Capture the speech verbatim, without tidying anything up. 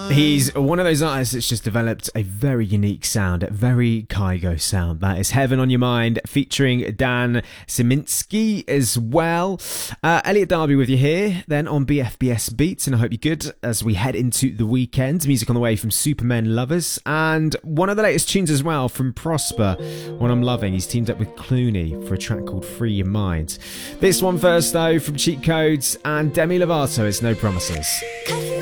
He's one of those artists that's just developed a very unique sound, a very Kygo sound. That is Heaven on Your Mind, featuring Dan Siminski as well. Uh, Elliot Darby with you here, then on B F B S Beats, and I hope you're good as we head into the weekend. Music on the way from Supermen Lovers, and one of the latest tunes as well from Prosper, one I'm loving. He's teamed up with Clooney for a track called Free Your Mind. This one first though, from Cheat Codes and Demi Lovato, It's No Promises.